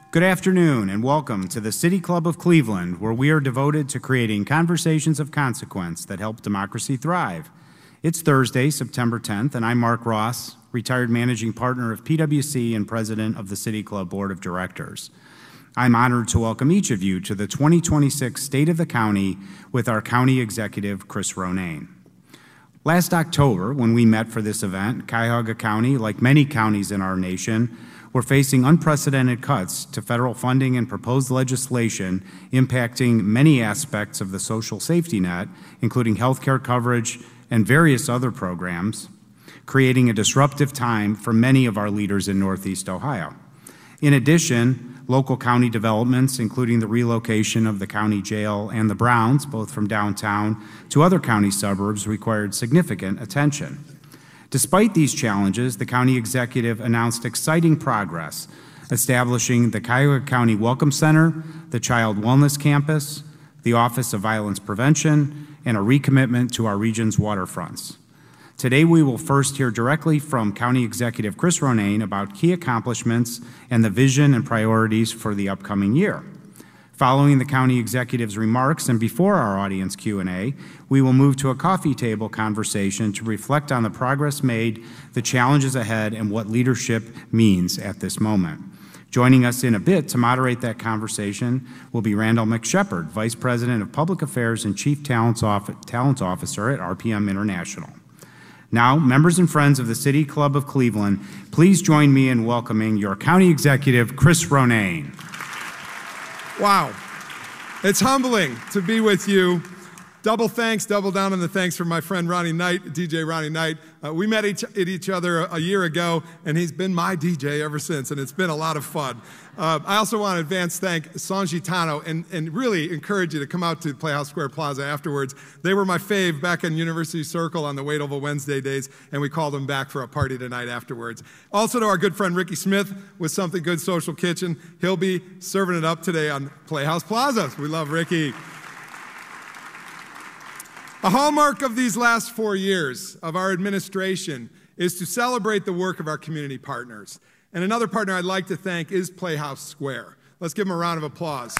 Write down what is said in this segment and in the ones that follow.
Good afternoon and welcome to the City Club of Cleveland, where we are devoted to creating conversations of consequence that help democracy thrive. It's Thursday, September 10th, and I'm Mark Ross, retired managing partner of PwC and president of the City Club Board of Directors. I'm honored to welcome each of you to the 2026 State of the County with our County Executive, Chris Ronayne. Last October, when we met for this event, Cuyahoga County, like many counties in our nation, were facing unprecedented cuts to federal funding and proposed legislation impacting many aspects of the social safety net, including health care coverage and various other programs, creating a disruptive time for many of our leaders in Northeast Ohio. In addition, local county developments, including the relocation of the county jail and the Browns, both from downtown to other county suburbs, required significant attention. Despite these challenges, the county executive announced exciting progress, establishing the Cuyahoga County Welcome Center, the Child Wellness Campus, the Office of Violence Prevention, and a recommitment to our region's waterfronts. Today, we will first hear directly from County Executive Chris Ronayne about key accomplishments and the vision and priorities for the upcoming year. Following the county executive's remarks and before our audience Q&A, we will move to a coffee table conversation to reflect on the progress made, the challenges ahead, and what leadership means at this moment. Joining us in a bit to moderate that conversation will be Randall McShepard, Vice President of Public Affairs and Chief Talent Officer at RPM International. Now, members and friends of the City Club of Cleveland, please join me in welcoming your County Executive, Chris Ronayne. Wow, it's humbling to be with you. Double thanks, double down on the thanks for my friend Ronnie Knight, DJ Ronnie Knight. We met each other a year ago, and he's been my DJ ever since, and it's been a lot of fun. I also want to advance thank Sanji Tano and really encourage you to come out to Playhouse Square Plaza afterwards. They were my fave back in University Circle on the Wadeoval Wednesday days, and we called them back for a party tonight afterwards. Also to our good friend Ricky Smith with Something Good Social Kitchen. He'll be serving it up today on Playhouse Plaza. We love Ricky. A hallmark of these last 4 years of our administration is to celebrate the work of our community partners. And another partner I'd like to thank is Playhouse Square. Let's give them a round of applause.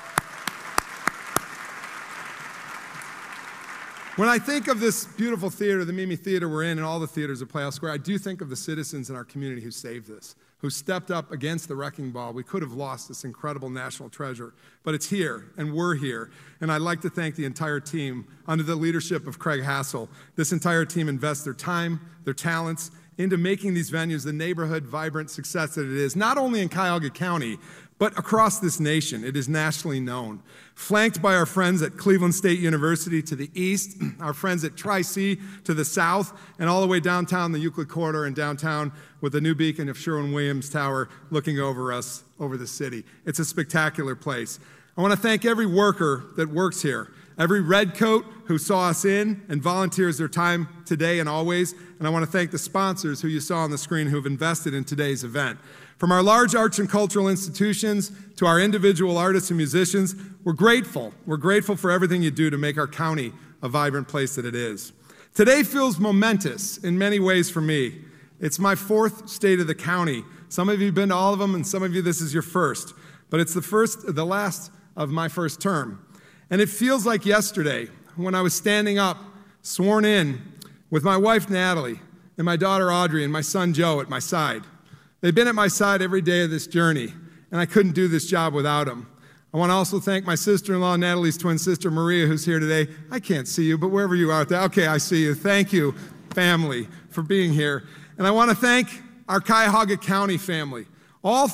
When I think of this beautiful theater, the Mimi Theater we're in, and all the theaters at Playhouse Square, I do think of the citizens in our community who saved this, who stepped up against the wrecking ball. We could have lost this incredible national treasure, but it's here, and we're here. And I'd like to thank the entire team under the leadership of Craig Hassel. This entire team invests their time, their talents, into making these venues the neighborhood, vibrant success that it is, not only in Cuyahoga County, but across this nation. It is nationally known. Flanked by our friends at Cleveland State University to the east, our friends at Tri-C to the south, and all the way downtown the Euclid Corridor and downtown with the new beacon of Sherwin-Williams Tower looking over us, over the city. It's a spectacular place. I want to thank every worker that works here, every redcoat who saw us in and volunteers their time today and always, and I want to thank the sponsors who you saw on the screen who have invested in today's event. From our large arts and cultural institutions to our individual artists and musicians, we're grateful. We're grateful for everything you do to make our county a vibrant place that it is. Today feels momentous in many ways for me. It's my fourth State of the County. Some of you have been to all of them, and some of you this is your first. But it's the last of my first term. And it feels like yesterday when I was standing up, sworn in, with my wife Natalie and my daughter Audrey and my son Joe at my side. They've been at my side every day of this journey, and I couldn't do this job without them. I want to also thank my sister-in-law, Natalie's twin sister, Maria, who's here today. I can't see you, but wherever you are out there, okay, I see you. Thank you, family, for being here. And I want to thank our Cuyahoga County family, all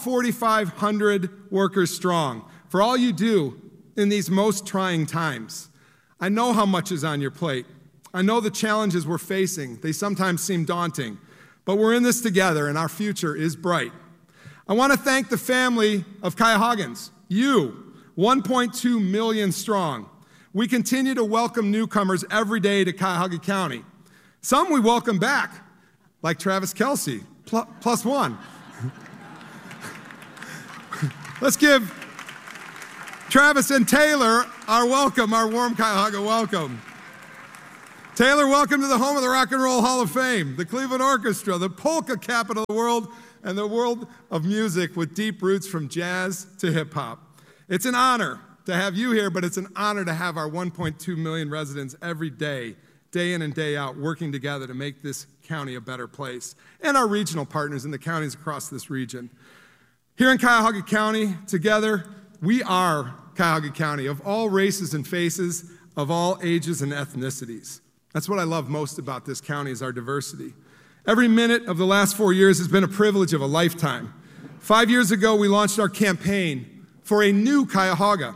4,500 workers strong, for all you do in these most trying times. I know how much is on your plate. I know the challenges we're facing. They sometimes seem daunting. But we're in this together, and our future is bright. I want to thank the family of Cuyahoggans, you, 1.2 million strong. We continue to welcome newcomers every day to Cuyahoga County. Some we welcome back, like Travis Kelsey, plus one. Let's give Travis and Taylor our welcome, our warm Cuyahoga welcome. Taylor, welcome to the home of the Rock and Roll Hall of Fame, the Cleveland Orchestra, the polka capital of the world, and the world of music with deep roots from jazz to hip-hop. It's an honor to have you here, but it's an honor to have our 1.2 million residents every day, day in and day out, working together to make this county a better place, and our regional partners in the counties across this region. Here in Cuyahoga County, together, we are Cuyahoga County, of all races and faces, of all ages and ethnicities. That's what I love most about this county, is our diversity. Every minute of the last 4 years has been a privilege of a lifetime. 5 years ago, we launched our campaign for a new Cuyahoga.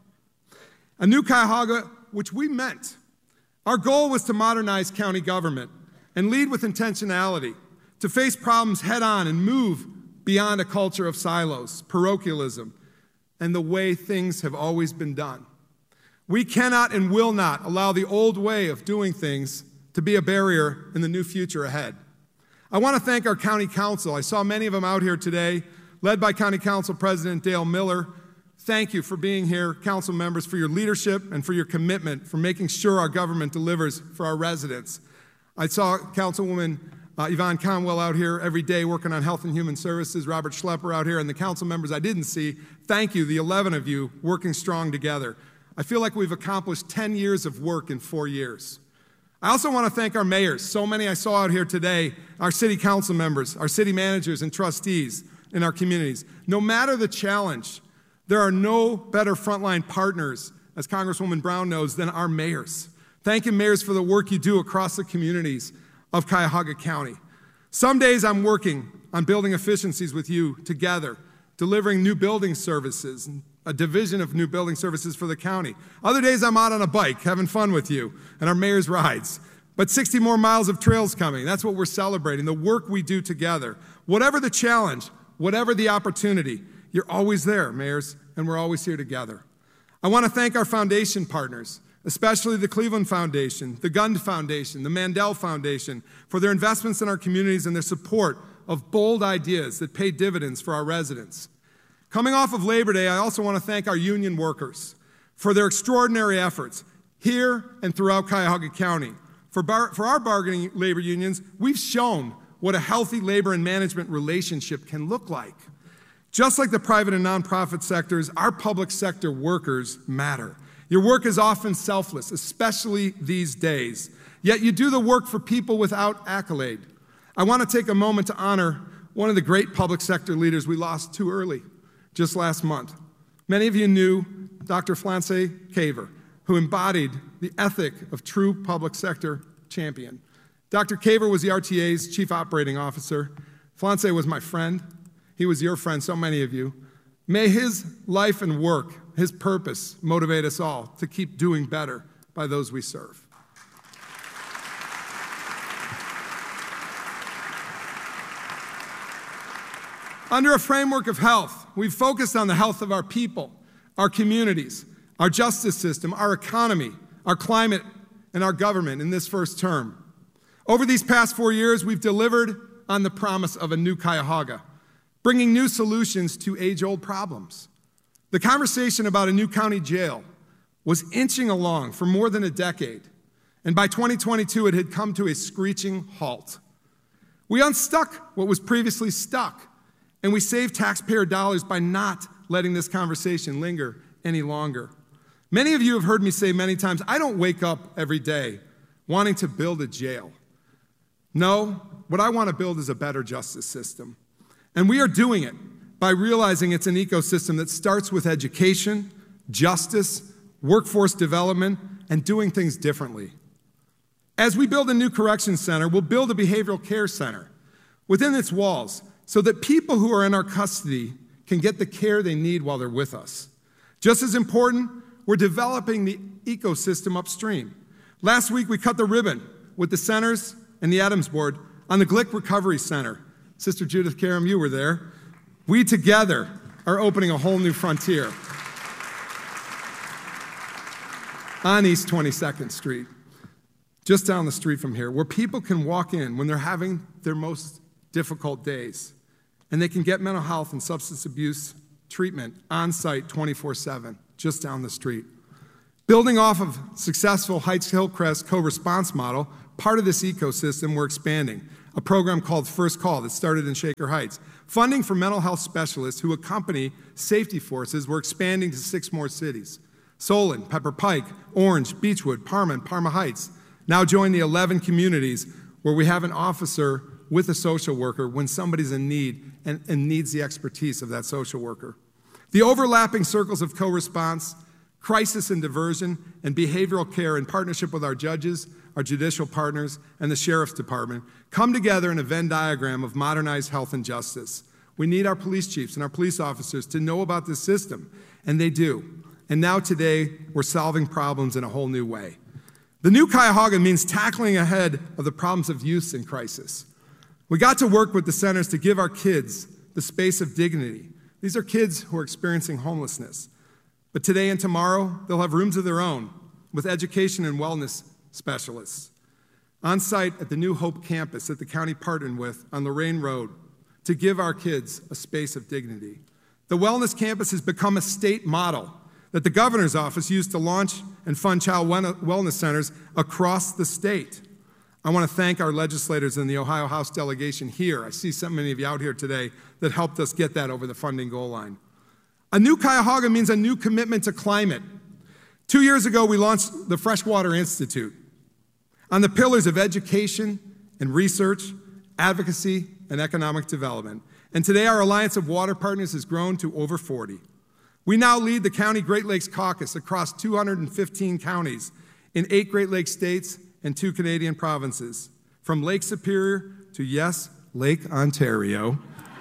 A new Cuyahoga, which we meant. Our goal was to modernize county government and lead with intentionality, to face problems head on and move beyond a culture of silos, parochialism, and the way things have always been done. We cannot and will not allow the old way of doing things to be a barrier in the new future ahead. I want to thank our county council. I saw many of them out here today, led by County Council President Dale Miller. Thank you for being here, council members, for your leadership and for your commitment, for making sure our government delivers for our residents. I saw Councilwoman Yvonne Conwell out here every day working on Health and Human Services, Robert Schlepper out here, and the council members I didn't see. Thank you, the 11 of you, working strong together. I feel like we've accomplished 10 years of work in 4 years. I also want to thank our mayors, so many I saw out here today, our city council members, our city managers and trustees in our communities. No matter the challenge, there are no better frontline partners, as Congresswoman Brown knows, than our mayors. Thank you, mayors, for the work you do across the communities of Cuyahoga County. Some days I'm working on building efficiencies with you together, delivering new building services, a division of new building services for the county. Other days I'm out on a bike having fun with you and our mayor's rides. But 60 more miles of trails coming. That's what we're celebrating, the work we do together. Whatever the challenge, whatever the opportunity, you're always there, mayors, and we're always here together. I want to thank our foundation partners, especially the Cleveland Foundation, the Gund Foundation, the Mandel Foundation, for their investments in our communities and their support of bold ideas that pay dividends for our residents. Coming off of Labor Day, I also want to thank our union workers for their extraordinary efforts here and throughout Cuyahoga County. For our bargaining labor unions, we've shown what a healthy labor and management relationship can look like. Just like the private and nonprofit sectors, our public sector workers matter. Your work is often selfless, especially these days. Yet you do the work for people without accolade. I want to take a moment to honor one of the great public sector leaders we lost too early, just last month. Many of you knew Dr. Flance Caver, who embodied the ethic of true public sector champion. Dr. Caver was the RTA's chief operating officer. Flance was my friend. He was your friend, so many of you. May his life and work, his purpose, motivate us all to keep doing better by those we serve. Under a framework of health, we've focused on the health of our people, our communities, our justice system, our economy, our climate, and our government in this first term. Over these past 4 years, we've delivered on the promise of a new Cuyahoga, bringing new solutions to age-old problems. The conversation about a new county jail was inching along for more than a decade, and by 2022, it had come to a screeching halt. We unstuck what was previously stuck, and we saved taxpayer dollars by not letting this conversation linger any longer. Many of you have heard me say many times, I don't wake up every day wanting to build a jail. No, what I want to build is a better justice system. And we are doing it by realizing it's an ecosystem that starts with education, justice, workforce development, and doing things differently. As we build a new corrections center, we'll build a behavioral care center within its walls so that people who are in our custody can get the care they need while they're with us. Just as important, we're developing the ecosystem upstream. Last week, we cut the ribbon with the centers and the Adams Board on the Glick Recovery Center. Sister Judith Karam, you were there. We together are opening a whole new frontier on East 22nd Street, just down the street from here, where people can walk in when they're having their most difficult days, and they can get mental health and substance abuse treatment on site 24/7, just down the street. Building off of successful Heights Hillcrest co-response model, part of this ecosystem we're expanding. a program called First Call that started in Shaker Heights. Funding for mental health specialists who accompany safety forces, we're expanding to 6 more cities. Solon, Pepper Pike, Orange, Beechwood, Parma, and Parma Heights now join the 11 communities where we have an officer with a social worker when somebody's in need and needs the expertise of that social worker. The overlapping circles of co-response, crisis and diversion, and behavioral care in partnership with our judges, our judicial partners, and the Sheriff's Department come together in a Venn diagram of modernized health and justice. We need our police chiefs and our police officers to know about this system, and they do. And now today, we're solving problems in a whole new way. The new Cuyahoga means tackling ahead of the problems of youth in crisis. We got to work with the centers to give our kids the space of dignity. These are kids who are experiencing homelessness. But today and tomorrow, they'll have rooms of their own with education and wellness specialists. On site at the New Hope campus that the county partnered with on Lorraine Road to give our kids a space of dignity. The wellness campus has become a state model that the governor's office used to launch and fund child wellness centers across the state. I want to thank our legislators in the Ohio House delegation here. I see so many of you out here today that helped us get that over the funding goal line. A new Cuyahoga means a new commitment to climate. 2 years ago, we launched the Freshwater Institute on the pillars of education and research, advocacy, and economic development. And today, our Alliance of Water Partners has grown to over 40. We now lead the County Great Lakes Caucus across 215 counties in 8 Great Lakes states and 2 Canadian provinces, from Lake Superior to, yes, Lake Ontario.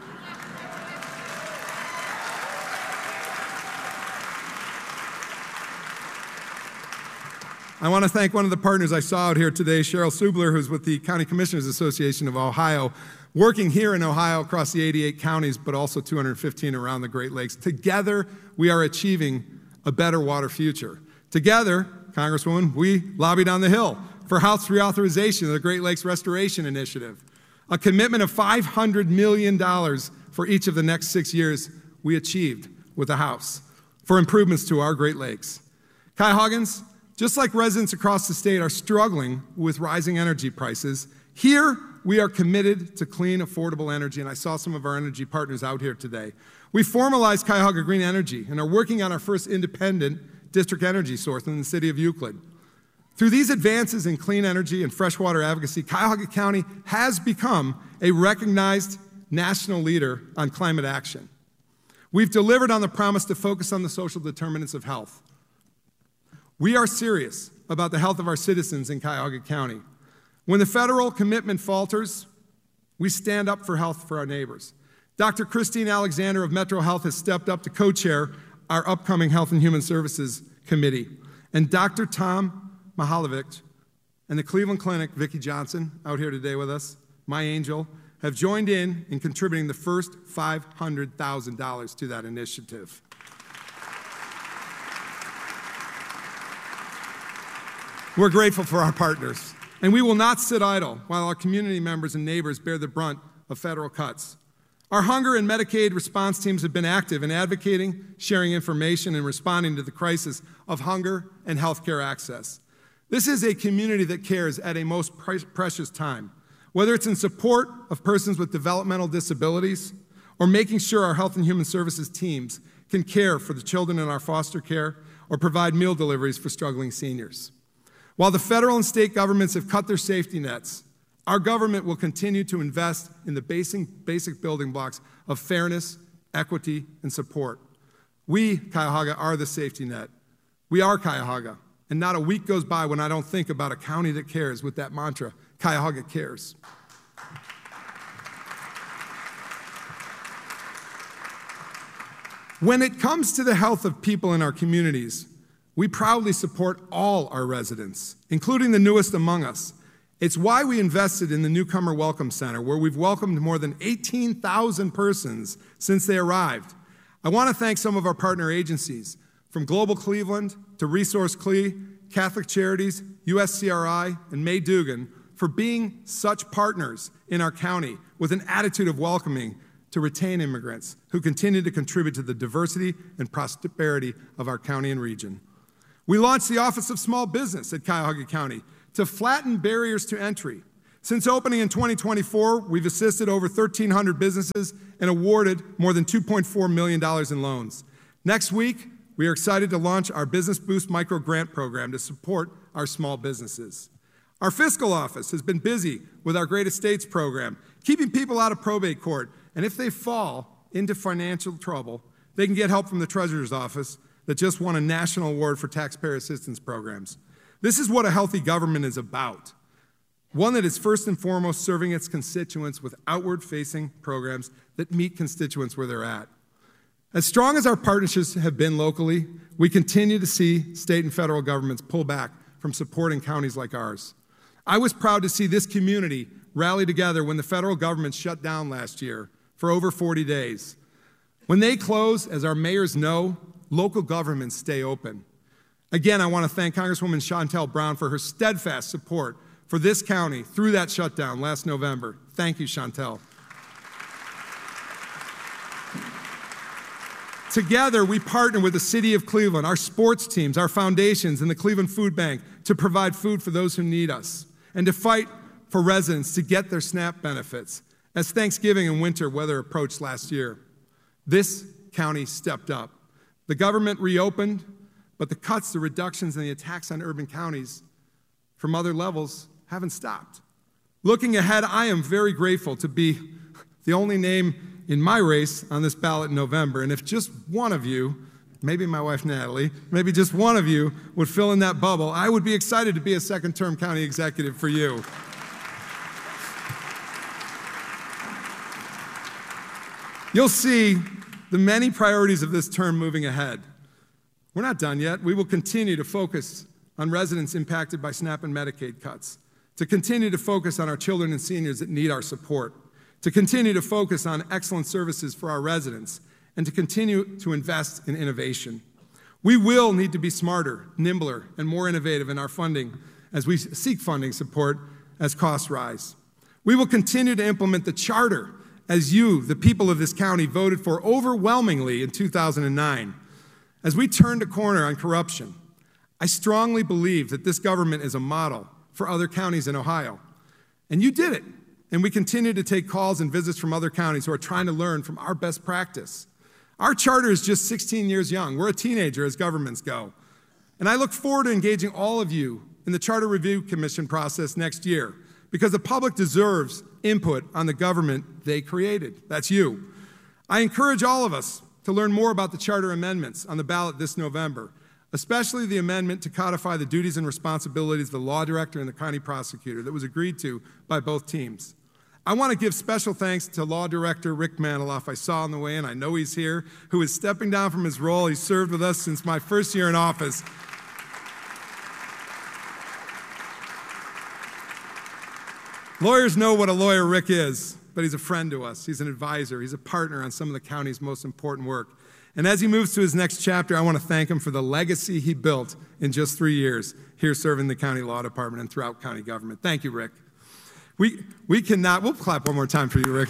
I want to thank one of the partners I saw out here today, Cheryl Subler, who's with the County Commissioners Association of Ohio, working here in Ohio across the 88 counties, but also 215 around the Great Lakes. Together, we are achieving a better water future. Together, Congresswoman, we lobbied on the Hill for House reauthorization of the Great Lakes Restoration Initiative, a commitment of $500 million for each of the next 6 years we achieved with the House for improvements to our Great Lakes. Cuyahoggans, just like residents across the state are struggling with rising energy prices, here we are committed to clean, affordable energy, and I saw some of our energy partners out here today. We formalized Cuyahoga Green Energy and are working on our first independent district energy source in the city of Euclid. Through these advances in clean energy and freshwater advocacy, Cuyahoga County has become a recognized national leader on climate action. We've delivered on the promise to focus on the social determinants of health. We are serious about the health of our citizens in Cuyahoga County. When the federal commitment falters, we stand up for health for our neighbors. Dr. Christine Alexander of Metro Health has stepped up to co-chair our upcoming Health and Human Services Committee. And Dr. Tom Mihaljevic and the Cleveland Clinic, Vicki Johnson, out here today with us, my angel, have joined in contributing the first $500,000 to that initiative. We're grateful for our partners, and we will not sit idle while our community members and neighbors bear the brunt of federal cuts. Our hunger and Medicaid response teams have been active in advocating, sharing information, and responding to the crisis of hunger and healthcare access. This is a community that cares at a most precious time, whether it's in support of persons with developmental disabilities or making sure our Health and Human Services teams can care for the children in our foster care or provide meal deliveries for struggling seniors. While the federal and state governments have cut their safety nets, our government will continue to invest in the basic building blocks of fairness, equity, and support. We, Cuyahoga, are the safety net. We are Cuyahoga, and not a week goes by when I don't think about a county that cares with that mantra, Cuyahoga cares. When it comes to the health of people in our communities, we proudly support all our residents, including the newest among us. It's why we invested in the Newcomer Welcome Center, where we've welcomed more than 18,000 persons since they arrived. I want to thank some of our partner agencies, from Global Cleveland to Resource Cle, Catholic Charities, USCRI, and May Dugan, for being such partners in our county with an attitude of welcoming to retain immigrants who continue to contribute to the diversity and prosperity of our county and region. We launched the Office of Small Business at Cuyahoga County to flatten barriers to entry, Since opening in 2024, we've assisted over 1,300 businesses and awarded more than $2.4 million in loans. Next week, we are excited to launch our Business Boost Micro Grant Program to support our small businesses. Our fiscal office has been busy with our Great Estates program, keeping people out of probate court, and if they fall into financial trouble, they can get help from the Treasurer's Office that just won a national award for taxpayer assistance programs. This is what a healthy government is about. One that is first and foremost serving its constituents with outward-facing programs that meet constituents where they're at. As strong as our partnerships have been locally, we continue to see state and federal governments pull back from supporting counties like ours. I was proud to see this community rally together when the federal government shut down last year for over 40 days. When they close, as our mayors know, local governments stay open. Again, I want to thank Congresswoman Shontel Brown for her steadfast support for this county through that shutdown last November. Thank you, Shontel. Together, we partner with the City of Cleveland, our sports teams, our foundations, and the Cleveland Food Bank to provide food for those who need us and to fight for residents to get their SNAP benefits as Thanksgiving and winter weather approached last year. This county stepped up. The government reopened, but the cuts, the reductions, and the attacks on urban counties from other levels haven't stopped. Looking ahead, I am very grateful to be the only name in my race on this ballot in November. And if just one of you, maybe my wife Natalie, maybe just one of you would fill in that bubble, I would be excited to be a second-term county executive for you. You'll see the many priorities of this term moving ahead. We're not done yet. We will continue to focus on residents impacted by SNAP and Medicaid cuts, to continue to focus on our children and seniors that need our support, to continue to focus on excellent services for our residents, and to continue to invest in innovation. We will need to be smarter, nimbler, and more innovative in our funding as we seek funding support as costs rise. We will continue to implement the charter as you, the people of this county, voted for overwhelmingly in 2009. As we turn the corner on corruption, I strongly believe that this government is a model for other counties in Ohio. And you did it. And we continue to take calls and visits from other counties who are trying to learn from our best practice. Our charter is just 16 years young. We're a teenager as governments go. And I look forward to engaging all of you in the Charter Review Commission process next year because the public deserves input on the government they created. That's you. I encourage all of us to learn more about the charter amendments on the ballot this November, especially the amendment to codify the duties and responsibilities of the law director and the county prosecutor that was agreed to by both teams. I want to give special thanks to Law Director Rick Maniloff, I saw on the way in, I know he's here, who is stepping down from his role. He's served with us since my first year in office. Lawyers know what a lawyer Rick is, but he's a friend to us. He's an advisor. He's a partner on some of the county's most important work. And as he moves to his next chapter, I want to thank him for the legacy he built in just 3 years here serving the county law department and throughout county government. Thank you, Rick. We cannot, we'll clap one more time for you, Rick.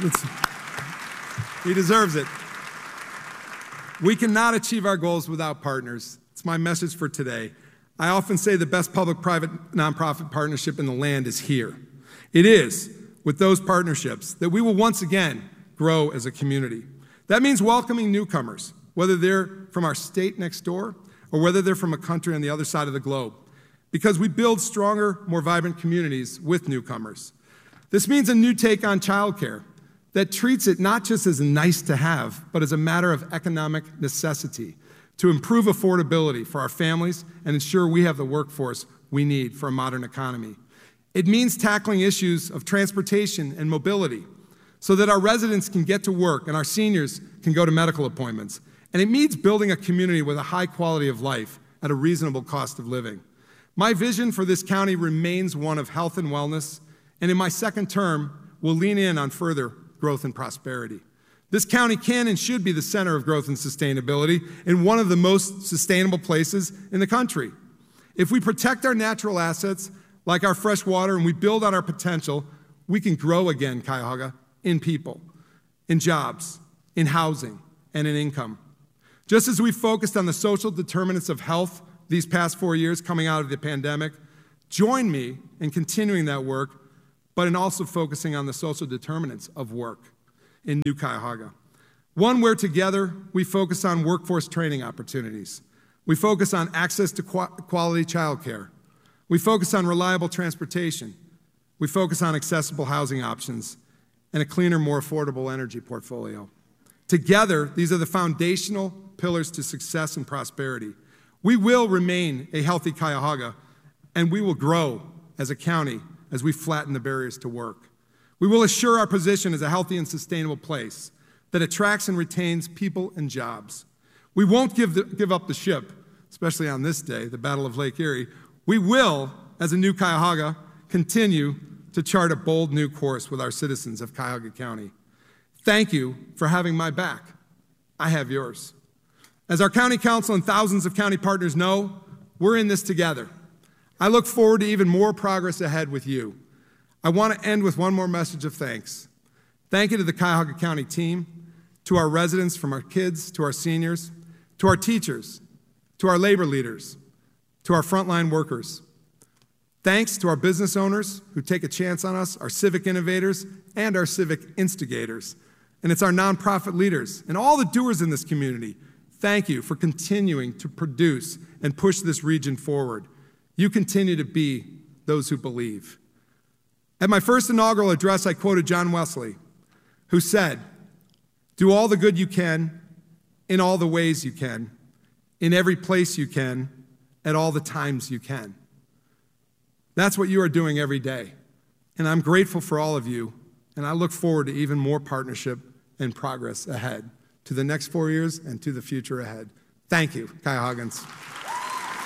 He deserves it. We cannot achieve our goals without partners. It's my message for today. I often say the best public-private nonprofit partnership in the land is here. It is with those partnerships that we will once again grow as a community. That means welcoming newcomers, whether they're from our state next door or whether they're from a country on the other side of the globe, because we build stronger, more vibrant communities with newcomers. This means a new take on childcare that treats it not just as nice to have, but as a matter of economic necessity to improve affordability for our families and ensure we have the workforce we need for a modern economy. It means tackling issues of transportation and mobility so that our residents can get to work and our seniors can go to medical appointments. And it means building a community with a high quality of life at a reasonable cost of living. My vision for this county remains one of health and wellness, and in my second term, we'll lean in on further growth and prosperity. This county can and should be the center of growth and sustainability and one of the most sustainable places in the country. If we protect our natural assets, like our fresh water, and we build on our potential, we can grow again, Cuyahoga, in people, in jobs, in housing, and in income. Just as we focused on the social determinants of health these past 4 years coming out of the pandemic, join me in continuing that work but in also focusing on the social determinants of work in New Cuyahoga. One where together we focus on workforce training opportunities. We focus on access to quality childcare. We focus on reliable transportation. We focus on accessible housing options and a cleaner, more affordable energy portfolio. Together, these are the foundational pillars to success and prosperity. We will remain a healthy Cuyahoga, and we will grow as a county as we flatten the barriers to work. We will assure our position as a healthy and sustainable place that attracts and retains people and jobs. We won't give up the ship, especially on this day, the Battle of Lake Erie. We will, as a new Cuyahoga, continue to chart a bold new course with our citizens of Cuyahoga County. Thank you for having my back. I have yours. As our county council and thousands of county partners know, we're in this together. I look forward to even more progress ahead with you. I want to end with one more message of thanks. Thank you to the Cuyahoga County team, to our residents, from our kids to our seniors, to our teachers, to our labor leaders, to our frontline workers. Thanks to our business owners who take a chance on us, our civic innovators, and our civic instigators. And it's our nonprofit leaders and all the doers in this community. Thank you for continuing to produce and push this region forward. You continue to be those who believe. At my first inaugural address, I quoted John Wesley, who said, "Do all the good you can, in all the ways you can, in every place you can, at all the times you can." That's what you are doing every day. And I'm grateful for all of you, and I look forward to even more partnership and progress ahead, to the next 4 years and to the future ahead. Thank you, Cuyahoggans.